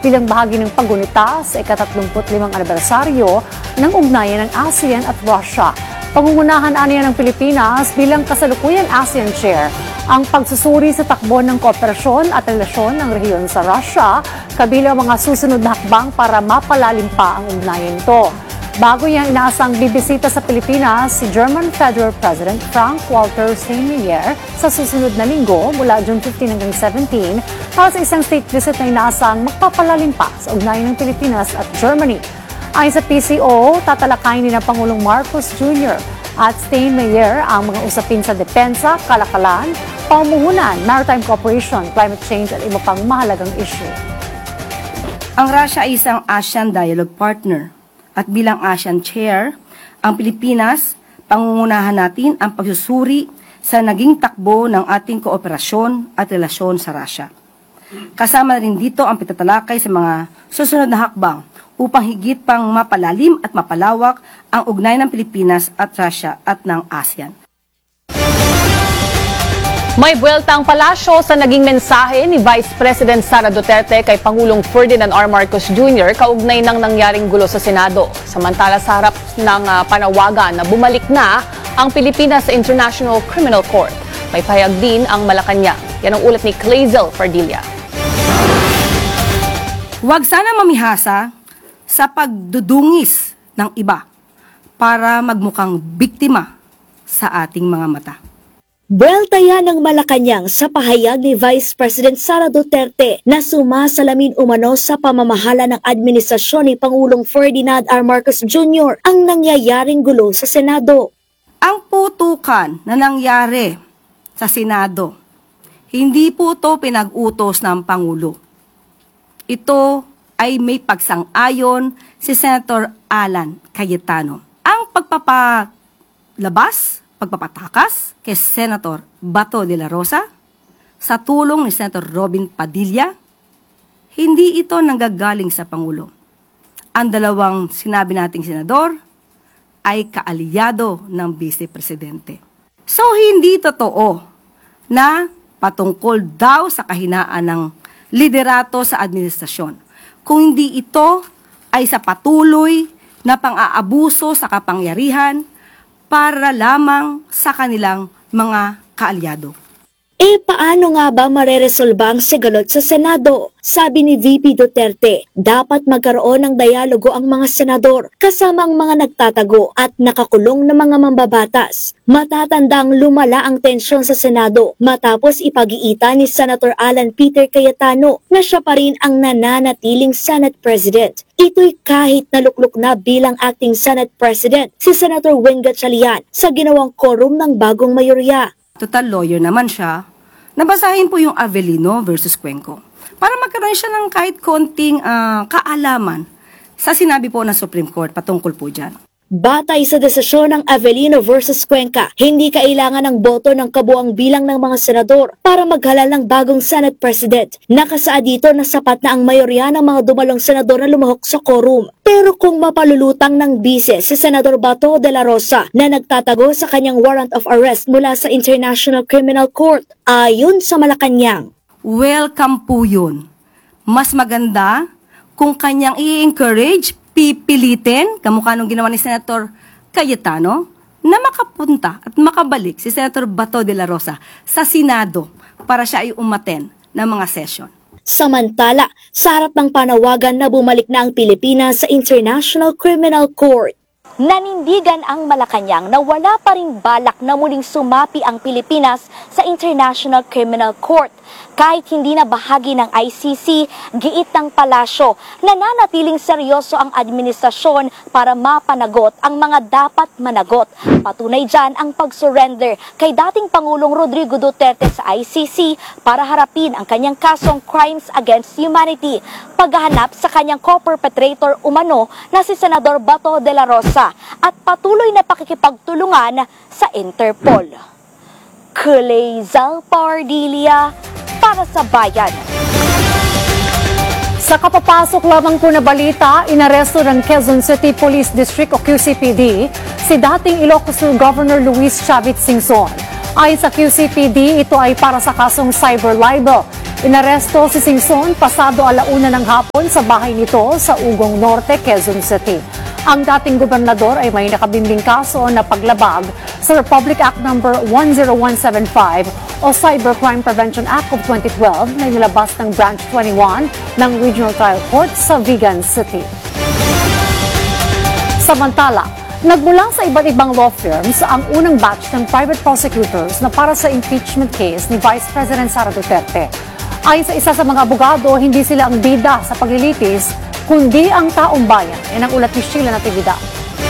bilang bahagi ng paggunita sa ika-35 anibersaryo ng ugnayan ng ASEAN at Russia. Pangungunahan aniya ng Pilipinas bilang kasalukuyang ASEAN Chair ang pagsusuri sa takbo ng kooperasyon at relasyon ng rehiyon sa Russia, kabilang mga susunod na hakbang para mapalalim pa ang ugnayan ito. Bago niyang inaasang bibisita sa Pilipinas si German Federal President Frank-Walter Steinmeier sa susunod na linggo mula June 15 hanggang 17 para sa isang state visit na inaasang magpapalalim pa sa ugnayan ng Pilipinas at Germany. Ayon sa PCO, tatalakayin ni na Pangulong Marcos Jr. at Steinmeier ang mga usapin sa depensa, kalakalan, pamumuhunan, maritime cooperation, climate change at iba pang mahalagang issue. Ang Russia ay isang ASEAN Dialogue Partner at bilang ASEAN Chair, ang Pilipinas, pangungunahan natin ang pagsusuri sa naging takbo ng ating kooperasyon at relasyon sa Russia. Kasama rin dito ang pagtatalakay sa mga susunod na hakbang upang higit pang mapalalim at mapalawak ang ugnayan ng Pilipinas at Russia at ng ASEAN. May buweltang palasyo sa naging mensahe ni Vice President Sara Duterte kay Pangulong Ferdinand R. Marcos Jr. kaugnay ng nangyaring gulo sa Senado. Samantala sa harap ng panawagan na bumalik na ang Pilipinas sa International Criminal Court. May pahayag din ang Malacanang. Yan ang ulat ni Clazel Fardilla. Huwag sana mamihasa sa pagdudungis ng iba para magmukhang biktima sa ating mga mata. Buweltaya ng Malacanang sa pahayag ni Vice President Sara Duterte na sumasalamin umano sa pamamahala ng administrasyon ni Pangulong Ferdinand R. Marcos Jr. ang nangyayaring gulo sa Senado. Ang putukan na nangyari sa Senado, hindi po ito pinag-utos ng Pangulo. Ito ay may pagsang-ayon si Senator Alan Cayetano. Ang pagpapatakas kay Senator Bato de la Rosa sa tulong ni Senator Robin Padilla, hindi ito nanggagaling sa Pangulo. Ang dalawang sinabi nating senador ay kaalyado ng Vice Presidente. So hindi totoo na patungkol daw sa kahinaan ng liderato sa administrasyon, kung hindi ito ay sa patuloy na pang-aabuso sa kapangyarihan para lamang sa kanilang mga kaalyado. Paano nga ba mareresolba ang sigalot sa Senado? Sabi ni VP Duterte, dapat magkaroon ng dialogo ang mga senador kasama ang mga nagtatago at nakakulong na mga mambabatas. Matatandang lumala ang tensyon sa Senado matapos ipag-iita ni Senator Alan Peter Cayetano na siya pa rin ang nananatiling Senate President. Ito'y kahit naluklok na bilang acting Senate President si Senator Win Gatchalian sa ginawang quorum ng bagong mayorya. Total lawyer naman siya. Nabasahin po yung Avellino versus Cuenco para magkaroon siya ng kahit konting kaalaman sa sinabi po ng Supreme Court patungkol po dyan. Batay sa desisyon ng Avellino versus Cuenca, hindi kailangan ng boto ng kabuang bilang ng mga senador para maghalal ng bagong Senate President. Nakasaad dito na sapat na ang mayorya ng mga dumalong senador na lumahok sa quorum. Pero kung mapalulutang ng bise si Senador Bato de la Rosa na nagtatago sa kanyang warrant of arrest mula sa International Criminal Court, ayon sa Malacanang, welcome po yun. Mas maganda kung kanyang i-encourage, pipilitin, kamukha nung ginawa ni Senator Cayetano, na makapunta at makabalik si Senator Bato de la Rosa sa Senado para siya ay umaten ng mga session. Samantala, sa harap ng panawagan na bumalik na ang Pilipinas sa International Criminal Court, nanindigan ang Malacanang na wala pa ring balak na muling sumapi ang Pilipinas sa International Criminal Court. Kahit hindi na bahagi ng ICC, giit ng palasyo, nananatiling seryoso ang administrasyon para mapanagot ang mga dapat managot. Patunay dyan ang pag-surrender kay dating Pangulong Rodrigo Duterte sa ICC para harapin ang kanyang kasong crimes against humanity, paghahanap sa kanyang co-perpetrator umano na si Senador Bato de la Rosa at patuloy na pakikipagtulungan sa Interpol. Clazel Fardilla para sa Bayan. Sa kapapasok lamang po na balita, inaresto ng Quezon City Police District o QCPD si dating Ilocos Sur Governor Luis Chavit Singson. Ayon sa QCPD, ito ay para sa kasong cyber libel. Inaresto si Singson pasado 1:00 ng hapon sa bahay nito sa Ugong Norte, Quezon City. Ang dating gobernador ay may nakabimbing kaso na paglabag sa Republic Act No. 10175 o Cybercrime Prevention Act of 2012 na nilabas ng Branch 21 ng Regional Trial Court sa Vigan City. Samantala, nagmula sa iba't ibang law firms ang unang batch ng private prosecutors na para sa impeachment case ni Vice President Sara Duterte. Ayon sa isa sa mga abogado, hindi sila ang bida sa paglilitis, kundi ang taong bayan. Yan ang ulat ni Sheila Natividad.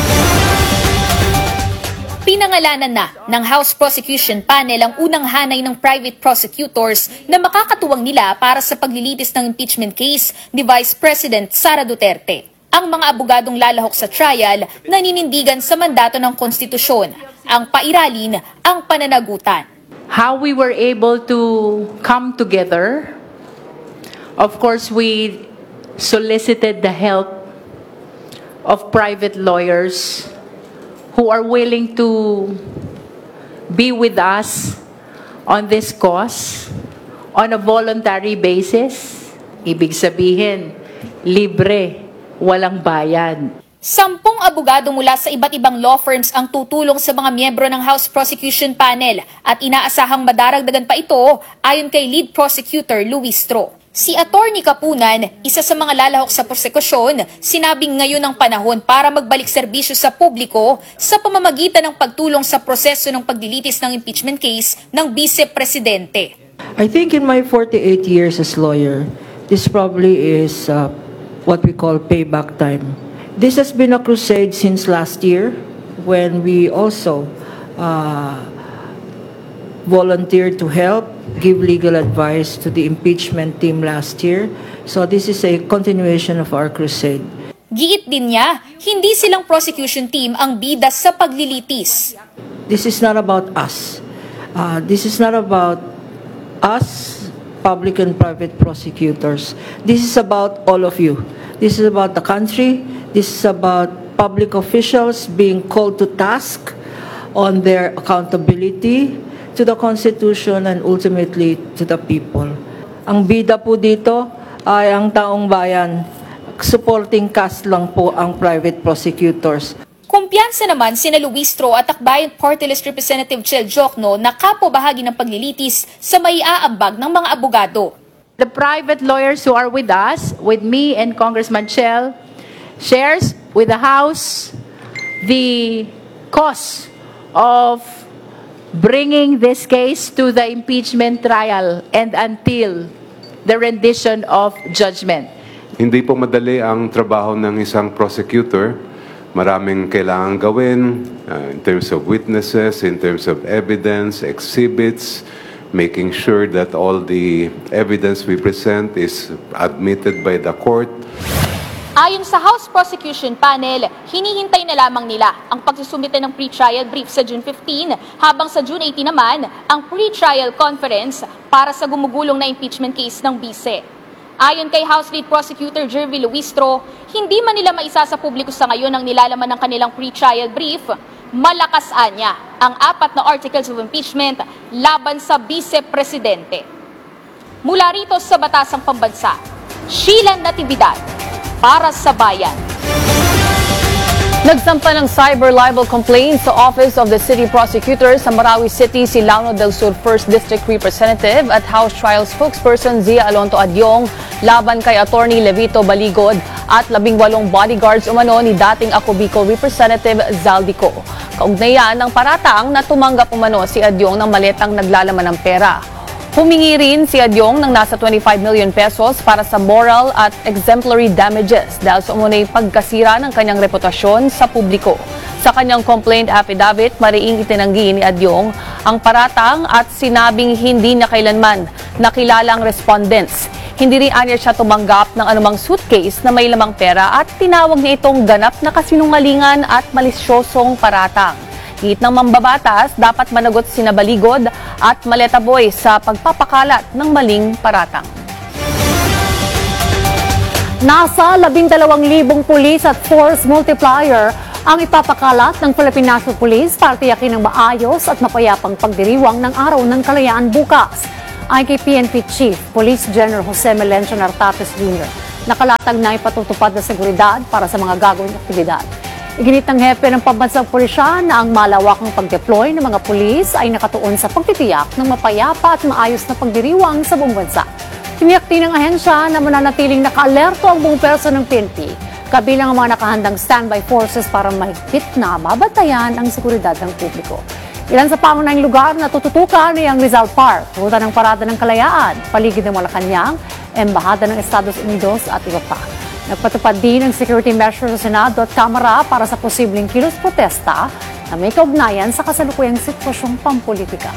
Pinangalanan na ng House Prosecution Panel ang unang hanay ng private prosecutors na makakatuwang nila para sa paglilitis ng impeachment case ni Vice President Sara Duterte. Ang mga abogadong lalahok sa trial naninindigan sa mandato ng konstitusyon, ang pairalin, ang pananagutan. How we were able to come together, of course, we solicited the help of private lawyers who are willing to be with us on this cause on a voluntary basis. Ibig sabihin, libre, walang bayad. 10 abogado mula sa iba't ibang law firms ang tutulong sa mga miyembro ng House Prosecution Panel at inaasahang madaragdagan pa ito ayon kay Lead Prosecutor Luis Tro. Si Attorney Kapunan, isa sa mga lalahok sa prosekusyon, sinabing ngayon ang panahon para magbalik serbisyo sa publiko sa pamamagitan ng pagtulong sa proseso ng paglilitis ng impeachment case ng Vice Presidente. I think in my 48 years as lawyer, this probably is what we call payback time. This has been a crusade since last year when we also volunteered to help, give legal advice to the impeachment team last year. So this is a continuation of our crusade. Giit din niya, hindi silang prosecution team ang bida sa paglilitis. This is not about us. This is not about us, public and private prosecutors. This is about all of you. This is about the country. This is about public officials being called to task on their accountability to the Constitution and ultimately to the people. Ang bida po dito ay ang taong bayan. Supporting cast lang po ang private prosecutors. Kumpiyansa naman sina Luis Tro at Akbayan Party List Representative Chel Jokno na kapwa-bahagi ng paglilitis sa maiaambag ng mga abogado. The private lawyers who are with us, with me and Congressman Chel, shares with the House the cost of bringing this case to the impeachment trial and until the rendition of judgment. Hindi po madali ang trabaho ng isang prosecutor. Maraming kailangan gawin in terms of witnesses, in terms of evidence, exhibits, making sure that all the evidence we present is admitted by the court. Ayon sa House Prosecution Panel, hinihintay na lamang nila ang pagsusumite ng pre-trial brief sa June 15 habang sa June 18 naman ang pre-trial conference para sa gumugulong na impeachment case ng Vice. Ayon kay House Lead Prosecutor Jervy Luistro, hindi man nila maisa sa publiko sa ngayon ang nilalaman ng kanilang pre-trial brief, malakas anya ang 4 na articles of impeachment laban sa Vice Presidente. Mula rito sa Batasang Pambansa, Sheila Natividad, para sa bayan. Nagsampa ng cyber libel complaint sa Office of the City Prosecutor sa Marawi City si Launo del Sur 1st District Representative at House Trial Spokesperson Zia Alonto Adyong laban kay Attorney Levito Baligod at 18 bodyguards umano ni dating Ako Bicol Representative Zaldico. Kaugnayan ng paratang na tumanggap umano si Adyong ng maletang naglalaman ng pera. Humingi rin si Adyong ng nasa 25 million pesos para sa moral at exemplary damages dahil sa umunay pagkasira ng kanyang reputasyon sa publiko. Sa kanyang complaint affidavit, mariing itinanggi ni Adyong ang paratang at sinabing hindi na kailanman nakilala ang respondents. Hindi rin anya siya tumanggap ng anumang suitcase na may lamang pera at tinawag niya itong ganap na kasinungalingan at malisyosong paratang. Higit ng mambabatas, dapat managot sina Baligod at Maleta Boy sa pagpapakalat ng maling paratang. Nasa 12,000 pulis at force multiplier ang ipapakalat ng Philippine National Police para tiyakin ng maayos at mapayapang pagdiriwang ng Araw ng Kalayaan bukas. Ay kay PNP Chief Police General Jose Melencio Nartates Jr. Nakalatag na ipatutupad na seguridad para sa mga gagawing aktibidad. Iginit ng hepe ng pambansang pulisya na ang malawakang pag-deploy ng mga pulis ay nakatuon sa pagtitiyak ng mapayapa at maayos na pagdiriwang sa buong bansa. Tiniyak din ng ahensya na mananatiling naka-alerto ang buong perso ng PNP, kabilang ang mga nakahandang standby forces para mahigpit na mabantayan ang seguridad ng publiko. Ilan sa pangunahing lugar na tututukan ay ang Rizal Park, ruta ng Parada ng Kalayaan, paligid ng Malacanang, Embahada ng Estados Unidos at iba pa. Nagpatupad din ng security measure sa Senado at Kamara para sa posibleng kilos protesta na may kaugnayan sa kasalukuyang sitwasyong pampolitika.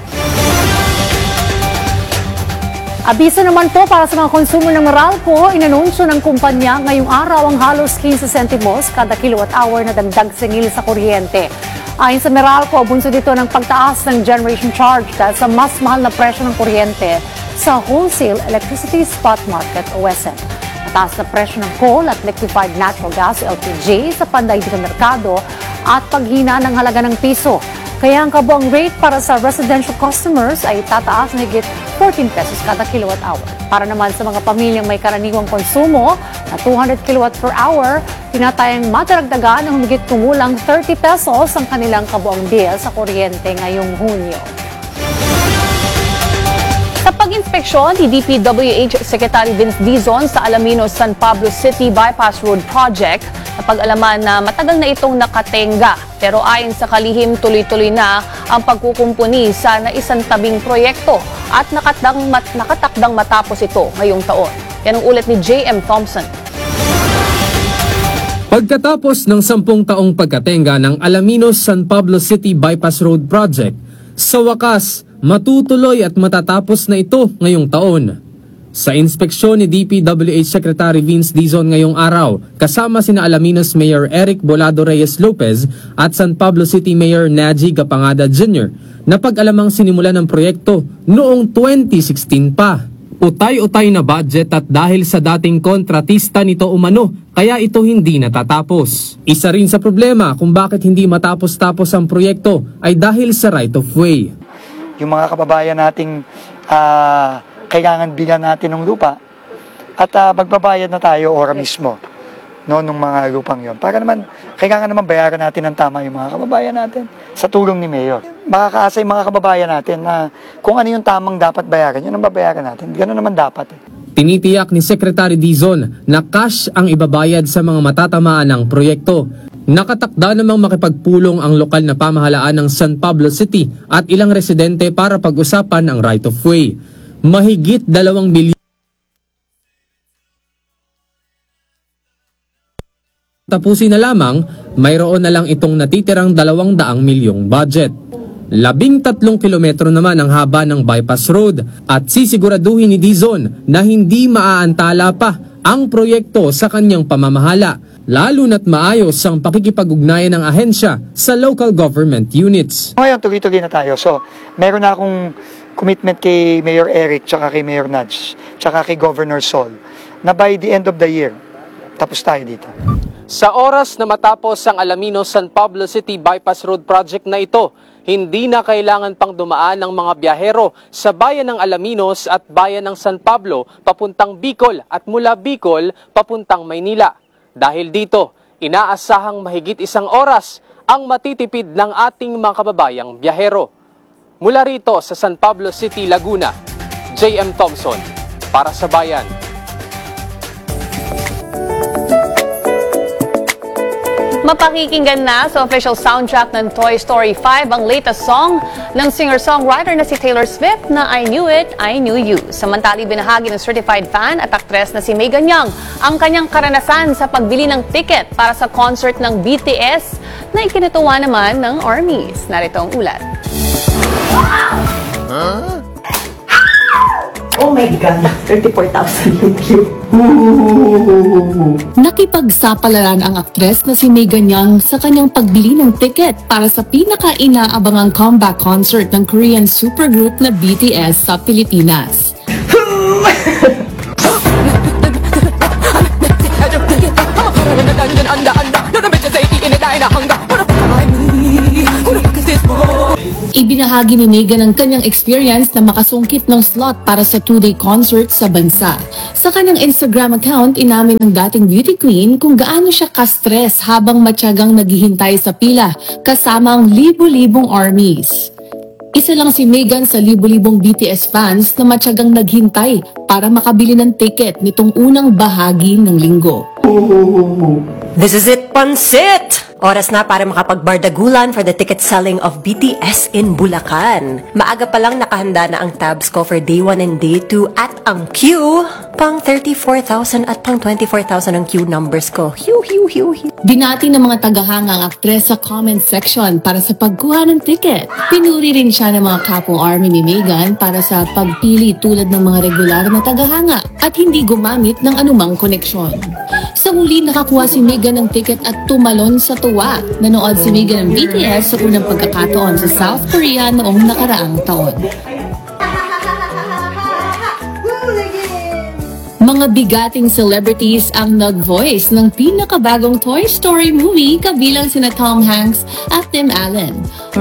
Abiso naman po para sa mga konsumo ng Meralco, inanunsyo ng kumpanya ngayong araw ang halos 15 centimos kada kilowatt-hour na dagdag singil sa kuryente. Ayon sa Meralco, bunso dito ng pagtaas ng generation charge dahil sa mas mahal na presyo ng kuryente sa Wholesale Electricity Spot Market o WESM. Mataas na presyo ng coal at liquefied natural gas LPG sa panday ng merkado at paghina ng halaga ng piso. Kaya ang kabuang rate para sa residential customers ay tataas na higit 14 pesos kada kilowatt-hour. Para naman sa mga pamilyang may karaniwang konsumo na 200 kilowatt per hour, tinatayang madaragdagan ng humigit kumulang 30 pesos ang kanilang kabuang bill sa kuryente ngayong Hunyo. Sa pag-inspeksyon ni DPWH Secretary Vince Dizon sa Alaminos San Pablo City Bypass Road Project, napag-alaman na matagal na itong nakatenga. Pero ayon sa kalihim, tuloy-tuloy na ang pagkukumpuni sa naisang tabing proyekto at nakatakdang matapos ito ngayong taon. Yan ang ulat ni J.M. Thompson. Pagkatapos ng 10 taong pagkatenga ng Alaminos San Pablo City Bypass Road Project, sa wakas, matutuloy at matatapos na ito ngayong taon. Sa inspeksyon ni DPWH Secretary Vince Dizon ngayong araw, kasama sina Alaminos Mayor Eric Bolado Reyes Lopez at San Pablo City Mayor Naji Gapangada Jr. na pag-alamang sinimula ng proyekto noong 2016 pa. Utay-utay na budget at dahil sa dating kontratista nito umano, kaya ito hindi natatapos. Isa rin sa problema kung bakit hindi matapos-tapos ang proyekto ay dahil sa right of way. Yung mga kababayan nating kailangan bilhan natin ng lupa at magbabayad na tayo ora mismo nung mga lupang yon. Para naman, kailangan naman bayaran natin ng tama yung mga kababayan natin sa tulong ni Mayor. Makakaasa yung mga kababayan natin na kung ano yung tamang dapat bayaran, yun ang babayaran natin. Ganoon naman dapat. Tinitiyak ni Secretary Dizon na cash ang ibabayad sa mga matatamaan ng proyekto. Nakatakda namang makipagpulong ang lokal na pamahalaan ng San Pablo City at ilang residente para pag-usapan ang right of way. Mahigit 2 bilyon tapusin na lamang, mayroon na lang itong natitirang 200 milyong budget. 13 kilometro naman ang haba ng bypass road at sisiguraduhin ni Dizon na hindi maaantala pa ang proyekto sa kanyang pamamahala, lalo na't maayos ang pakikipag-ugnayan ng ahensya sa local government units. Ngayon, tuloy-tuloy na tayo. So, meron na akong commitment kay Mayor Eric, tsaka kay Mayor Nudge, tsaka kay Governor Sol, na by the end of the year, tapos tayo dito. Sa oras na matapos ang Alaminos San Pablo City Bypass Road Project na ito, hindi na kailangan pang dumaan ng mga biyahero sa bayan ng Alaminos at bayan ng San Pablo papuntang Bicol at mula Bicol papuntang Maynila. Dahil dito, inaasahang mahigit 1 oras ang matitipid ng ating mga kababayang biyahero. Mula rito sa San Pablo City, Laguna, J.M. Thompson, para sa Bayan. Mapakikinggan na sa official soundtrack ng Toy Story 5 ang latest song ng singer-songwriter na si Taylor Swift na I Knew It, I Knew You. Samantali, binahagi ng certified fan at aktres na si Megan Young ang kanyang karanasan sa pagbili ng ticket para sa concert ng BTS na ikinatuwa naman ng ARMYs. Narito ang ulat. Oh my God, 34,000 yung queue. Nakipagsapalaran ang aktres na si Megan Young sa kanyang pagbili ng tiket para sa pinaka-inaabangang comeback concert ng Korean supergroup na BTS sa Pilipinas. Ibinahagi ni Megan ang kanyang experience na makasungkit ng slot para sa 2-day concert sa bansa. Sa kanyang Instagram account, inamin ng dating beauty queen kung gaano siya ka-stress habang matyagang naghihintay sa pila kasama ang libo-libong armies. Isa lang si Megan sa libo-libong BTS fans na matyagang naghintay para makabili ng ticket nitong unang bahagi ng linggo. This is it, Pansit! Oras na para makapagbardagulan for the ticket selling of BTS in Bulacan. Maaga pa lang nakahanda na ang tabs ko for day 1 and day 2 at ang queue, pang 34,000 at pang 24,000 ang queue numbers ko. Binati ng mga tagahanga ang aktres sa comment section para sa pagkuha ng ticket. Pinuri rin siya ng mga kapong army ni Megan para sa pagpili tulad ng mga regular na tagahanga at hindi gumamit ng anumang koneksyon. Sa huli, nakakuha si Megan ng ticket at tumalon sa tuwa. Nanood si Megan ng BTS sa unang pagkakataon sa South Korea noong nakaraang taon. Mga bigating celebrities ang nag-voice ng pinakabagong Toy Story movie kabilang sina Tom Hanks at Tim Allen.